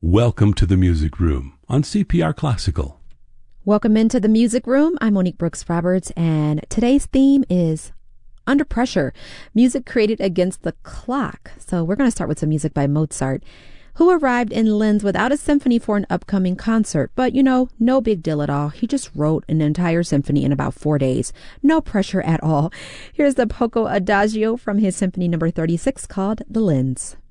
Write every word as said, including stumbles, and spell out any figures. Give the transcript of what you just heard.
Welcome to the Music Room on C P R Classical. Welcome into the Music Room. I'm Monique Brooks Roberts, and today's theme is Under Pressure, music created against the clock. So we're going to start with some music by Mozart, who arrived in Linz without a symphony for an upcoming concert. But, you know, no big deal at all. He just wrote an entire symphony in about four days. No pressure at all. Here's the Poco Adagio from his Symphony number thirty-six called The Linz.